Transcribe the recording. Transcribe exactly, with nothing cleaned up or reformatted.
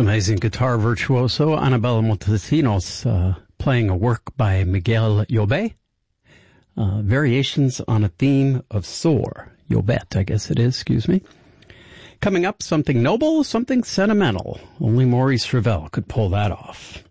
Amazing guitar virtuoso Annabella Montesinos uh, playing a work by Miguel Llobet. Uh, variations on a theme of Soar. Llobet, I guess it is, excuse me. Coming up, something noble, something sentimental. Only Maurice Ravel could pull that off.